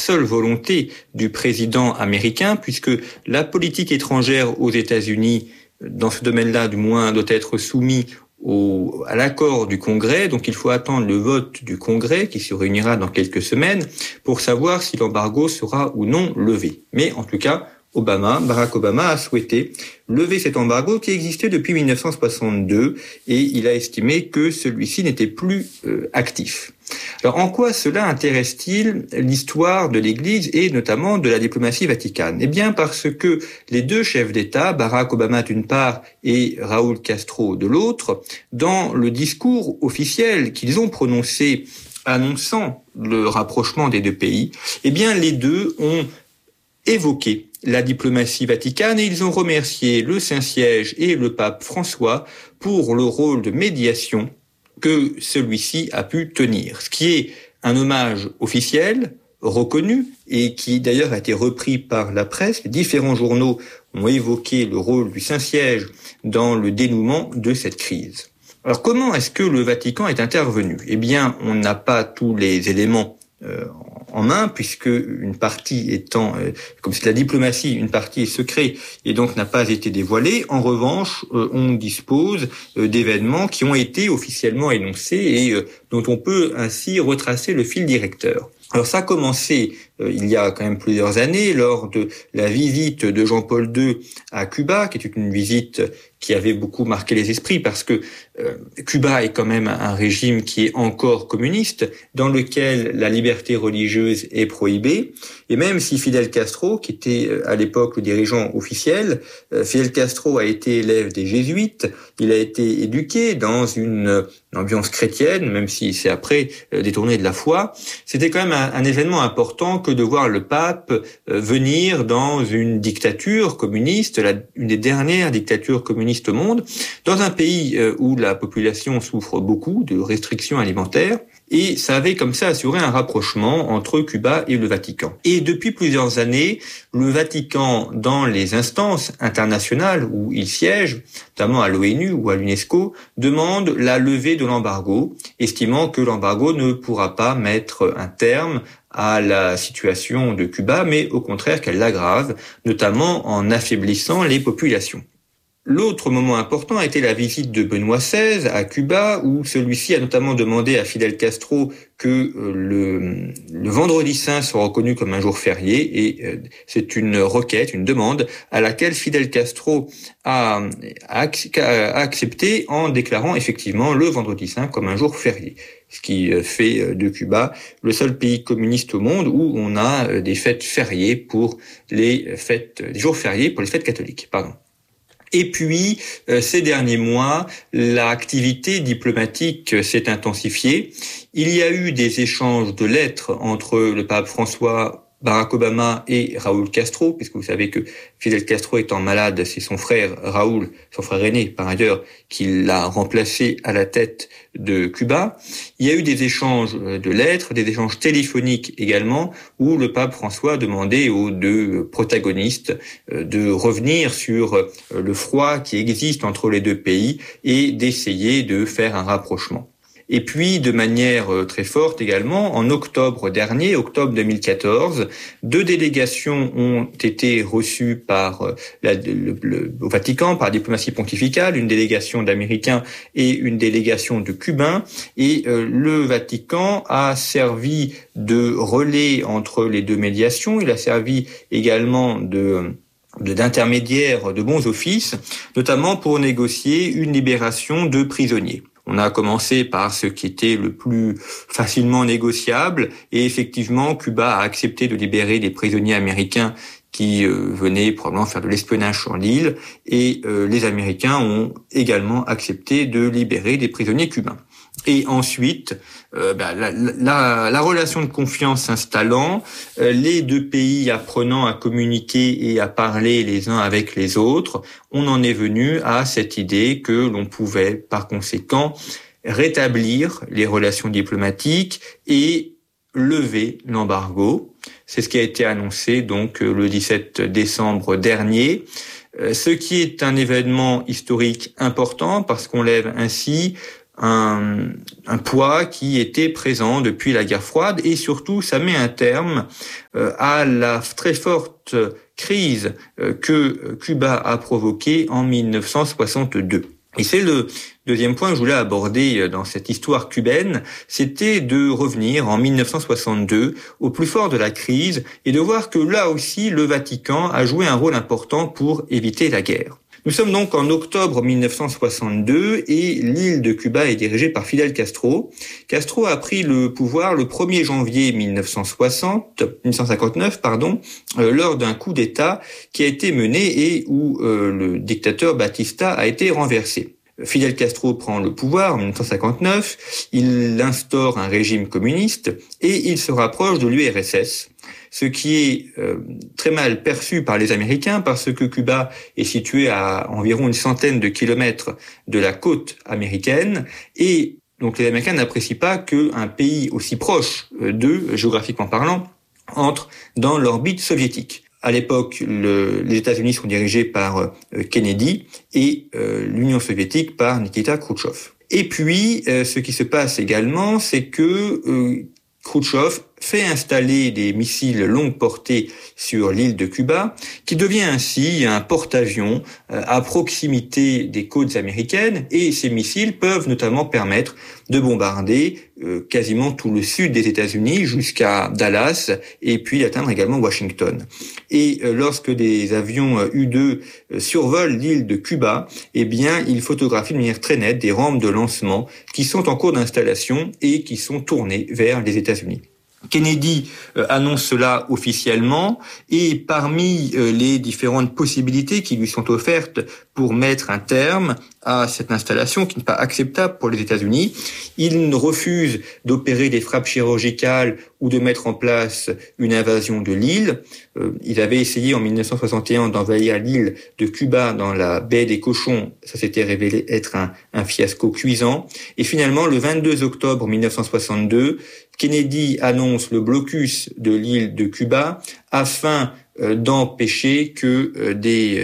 seule volonté du président américain, puisque la politique étrangère aux États-Unis, dans ce domaine-là du moins, doit être soumise à l'accord du Congrès. Donc il faut attendre le vote du Congrès qui se réunira dans quelques semaines pour savoir si l'embargo sera ou non levé. Mais en tout cas, Barack Obama a souhaité lever cet embargo qui existait depuis 1962 et il a estimé que celui-ci n'était plus actif. Alors en quoi cela intéresse-t-il l'histoire de l'Église et notamment de la diplomatie vaticane ? Eh bien parce que les deux chefs d'État, Barack Obama d'une part et Raúl Castro de l'autre, dans le discours officiel qu'ils ont prononcé annonçant le rapprochement des deux pays, eh bien les deux ont évoqué la diplomatie vaticane et ils ont remercié le Saint-Siège et le pape François pour le rôle de médiation que celui-ci a pu tenir. Ce qui est un hommage officiel, reconnu, et qui d'ailleurs a été repris par la presse. Les différents journaux ont évoqué le rôle du Saint-Siège dans le dénouement de cette crise. Alors comment est-ce que le Vatican est intervenu ? Eh bien, on n'a pas tous les éléments en main, puisque une partie étant, comme c'est la diplomatie, une partie est secrète et donc n'a pas été dévoilée. En revanche, on dispose d'événements qui ont été officiellement énoncés et dont on peut ainsi retracer le fil directeur. Alors ça a commencé il y a quand même plusieurs années lors de la visite de Jean-Paul II à Cuba, qui était une visite qui avait beaucoup marqué les esprits parce que Cuba est quand même un régime qui est encore communiste, dans lequel la liberté religieuse est prohibée. Et même si Fidel Castro, qui était à l'époque le dirigeant officiel, Fidel Castro a été élève des jésuites, il a été éduqué dans une ambiance chrétienne, même s'il s'est après détourné de la foi. C'était quand même un événement important que de voir le pape venir dans une dictature communiste, une des dernières dictatures communistes au monde, dans un pays où la population souffre beaucoup de restrictions alimentaires. Et ça avait comme ça assuré un rapprochement entre Cuba et le Vatican. Et depuis plusieurs années, le Vatican, dans les instances internationales où il siège, notamment à l'ONU ou à l'UNESCO, demande la levée de l'embargo, estimant que l'embargo ne pourra pas mettre un terme à la situation de Cuba, mais au contraire qu'elle l'aggrave, notamment en affaiblissant les populations. L'autre moment important a été la visite de Benoît XVI à Cuba, où celui-ci a notamment demandé à Fidel Castro que le vendredi saint soit reconnu comme un jour férié, et c'est une requête, une demande à laquelle Fidel Castro a accepté en déclarant effectivement le vendredi saint comme un jour férié. Ce qui fait de Cuba le seul pays communiste au monde où on a des fêtes fériées pour des jours fériés pour les fêtes catholiques, Et puis, ces derniers mois, l'activité diplomatique s'est intensifiée. Il y a eu des échanges de lettres entre le pape François, Barack Obama et Raúl Castro, puisque vous savez que Fidel Castro étant malade, c'est son frère Raúl, son frère aîné par ailleurs, qui l'a remplacé à la tête de Cuba. Il y a eu des échanges de lettres, des échanges téléphoniques également, où le pape François demandait aux deux protagonistes de revenir sur le froid qui existe entre les deux pays et d'essayer de faire un rapprochement. Et puis, de manière très forte également, en octobre dernier, octobre 2014, 2 délégations ont été reçues au Vatican par la diplomatie pontificale, une délégation d'Américains et une délégation de Cubains. Et le Vatican a servi de relais entre les deux médiations. Il a servi également d'intermédiaire de bons offices, notamment pour négocier une libération de prisonniers. On a commencé par ce qui était le plus facilement négociable et effectivement, Cuba a accepté de libérer des prisonniers américains qui venaient probablement faire de l'espionnage sur l'île et les Américains ont également accepté de libérer des prisonniers cubains. Et ensuite, la relation de confiance s'installant, les deux pays apprenant à communiquer et à parler les uns avec les autres, on en est venu à cette idée que l'on pouvait, par conséquent, rétablir les relations diplomatiques et lever l'embargo. C'est ce qui a été annoncé donc le 17 décembre dernier, ce qui est un événement historique important parce qu'on lève ainsi un poids qui était présent depuis la guerre froide, et surtout ça met un terme à la très forte crise que Cuba a provoquée en 1962. Et c'est le deuxième point que je voulais aborder dans cette histoire cubaine, c'était de revenir en 1962 au plus fort de la crise et de voir que là aussi le Vatican a joué un rôle important pour éviter la guerre. Nous sommes donc en octobre 1962 et l'île de Cuba est dirigée par Fidel Castro. Castro a pris le pouvoir le 1er janvier 1959, lors d'un coup d'État qui a été mené et où le dictateur Batista a été renversé. Fidel Castro prend le pouvoir en 1959, il instaure un régime communiste et il se rapproche de l'URSS, ce qui est très mal perçu par les Américains parce que Cuba est situé à environ une centaine de kilomètres de la côte américaine et donc les Américains n'apprécient pas qu'un pays aussi proche d'eux, géographiquement parlant, entre dans l'orbite soviétique. À l'époque, les États-Unis sont dirigés par Kennedy et l'Union soviétique par Nikita Khrouchtchev. Et puis, ce qui se passe également, c'est que Khrouchtchev fait installer des missiles longue portée sur l'île de Cuba, qui devient ainsi un porte-avions à proximité des côtes américaines, et ces missiles peuvent notamment permettre de bombarder quasiment tout le sud des États-Unis jusqu'à Dallas, et puis d'atteindre également Washington. Et lorsque des avions U-2 survolent l'île de Cuba, eh bien, ils photographient de manière très nette des rampes de lancement qui sont en cours d'installation et qui sont tournées vers les États-Unis. Kennedy annonce cela officiellement et parmi les différentes possibilités qui lui sont offertes pour mettre un terme à cette installation qui n'est pas acceptable pour les États-Unis, il refuse d'opérer des frappes chirurgicales ou de mettre en place une invasion de l'île. Il avait essayé en 1961 d'envahir l'île de Cuba dans la baie des Cochons. Ça s'était révélé être un fiasco cuisant. Et finalement, le 22 octobre 1962, Kennedy annonce le blocus de l'île de Cuba afin d'empêcher que des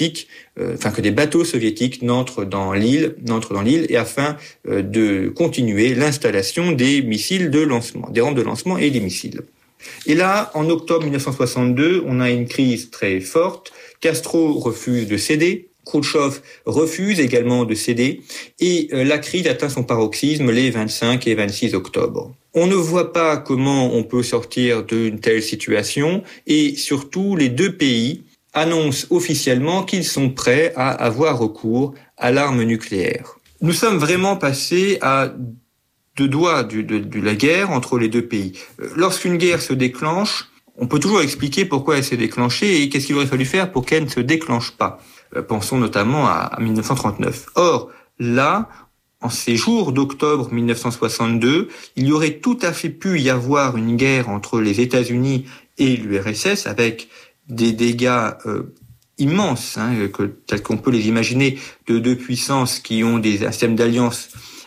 bateaux soviétiques n'entrent dans l'île et afin de continuer l'installation des missiles de lancement, des rampes de lancement et des missiles. Et là, en octobre 1962, on a une crise très forte. Castro refuse de céder. Khrouchtchev refuse également de céder et la crise atteint son paroxysme les 25 et 26 octobre. On ne voit pas comment on peut sortir d'une telle situation et surtout les deux pays annoncent officiellement qu'ils sont prêts à avoir recours à l'arme nucléaire. Nous sommes vraiment passés à deux doigts de la guerre entre les deux pays. Lorsqu'une guerre se déclenche, on peut toujours expliquer pourquoi elle s'est déclenchée et qu'est-ce qu'il aurait fallu faire pour qu'elle ne se déclenche pas. Pensons notamment à 1939. Or, là, en ces jours d'octobre 1962, il y aurait tout à fait pu y avoir une guerre entre les États-Unis et l'URSS avec des dégâts immenses, tels qu'on peut les imaginer, de deux puissances qui ont un système d'alliance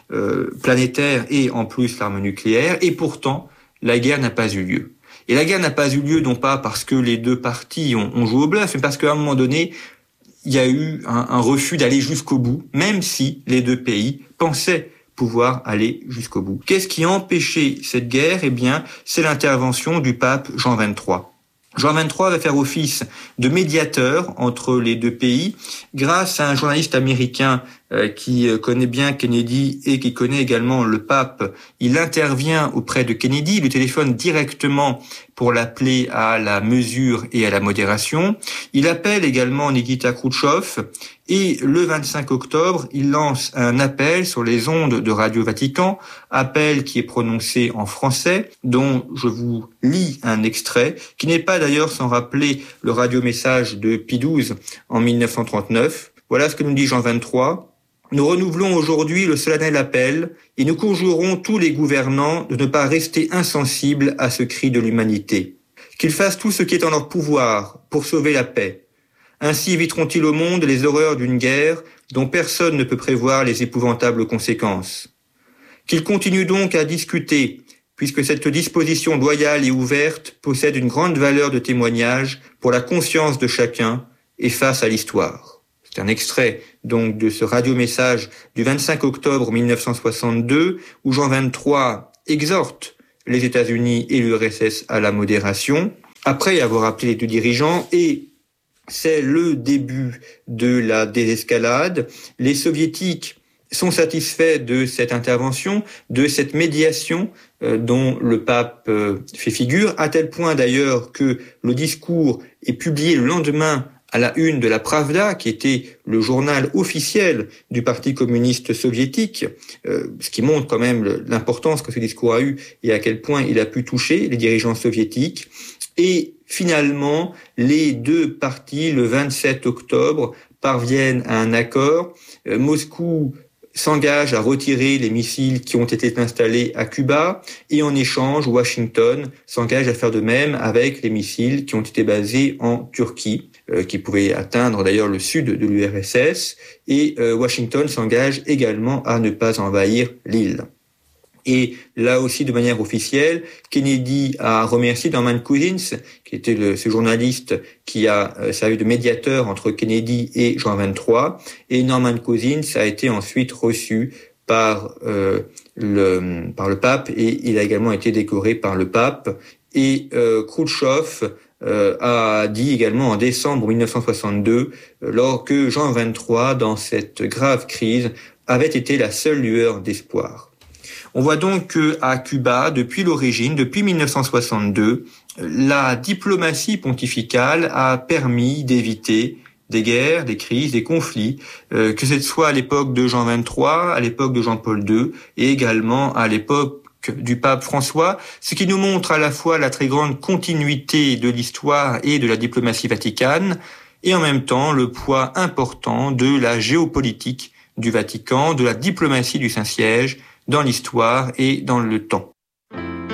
planétaire et en plus l'arme nucléaire, et pourtant, la guerre n'a pas eu lieu. Et la guerre n'a pas eu lieu non pas parce que les deux parties ont joué au bluff, mais parce qu'à un moment donné, il y a eu un refus d'aller jusqu'au bout, même si les deux pays pensaient pouvoir aller jusqu'au bout. Qu'est-ce qui a empêché cette guerre ? Eh bien, c'est l'intervention du pape Jean XXIII. Jean XXIII va faire office de médiateur entre les deux pays grâce à un journaliste américain qui connaît bien Kennedy et qui connaît également le pape. Il intervient auprès de Kennedy, il lui téléphone directement pour l'appeler à la mesure et à la modération. Il appelle également Nikita Khrouchtchev et le 25 octobre, il lance un appel sur les ondes de Radio Vatican, appel qui est prononcé en français, dont je vous lis un extrait, qui n'est pas d'ailleurs sans rappeler le radiomessage de Pie XII en 1939. Voilà ce que nous dit Jean XXIII. Nous renouvelons aujourd'hui le solennel appel et nous conjurons tous les gouvernants de ne pas rester insensibles à ce cri de l'humanité. Qu'ils fassent tout ce qui est en leur pouvoir pour sauver la paix. Ainsi éviteront-ils au monde les horreurs d'une guerre dont personne ne peut prévoir les épouvantables conséquences. Qu'ils continuent donc à discuter, puisque cette disposition loyale et ouverte possède une grande valeur de témoignage pour la conscience de chacun et face à l'histoire. C'est un extrait donc de ce radiomessage du 25 octobre 1962 où Jean XXIII exhorte les États-Unis et l'URSS à la modération, après avoir appelé les deux dirigeants, et c'est le début de la désescalade. Les Soviétiques sont satisfaits de cette intervention, de cette médiation dont le pape fait figure, à tel point d'ailleurs que le discours est publié le lendemain à la une de la Pravda, qui était le journal officiel du Parti communiste soviétique, ce qui montre quand même l'importance que ce discours a eu et à quel point il a pu toucher les dirigeants soviétiques. Et finalement, les deux parties, le 27 octobre, parviennent à un accord. Moscou s'engage à retirer les missiles qui ont été installés à Cuba, et en échange, Washington s'engage à faire de même avec les missiles qui ont été basés en Turquie, qui pouvaient atteindre d'ailleurs le sud de l'URSS, et Washington s'engage également à ne pas envahir l'île. Et là aussi, de manière officielle, Kennedy a remercié Norman Cousins, qui était ce journaliste qui a servi de médiateur entre Kennedy et Jean XXIII. Et Norman Cousins a été ensuite reçu par le pape, et il a également été décoré par le pape. Et Khrouchtchev a dit également en décembre 1962, lors que Jean XXIII, dans cette grave crise, avait été la seule lueur d'espoir. On voit donc qu'à Cuba, depuis l'origine, depuis 1962, la diplomatie pontificale a permis d'éviter des guerres, des crises, des conflits, que ce soit à l'époque de Jean XXIII, à l'époque de Jean-Paul II et également à l'époque du pape François, ce qui nous montre à la fois la très grande continuité de l'histoire et de la diplomatie vaticane, et en même temps le poids important de la géopolitique du Vatican, de la diplomatie du Saint-Siège, dans l'histoire et dans le temps.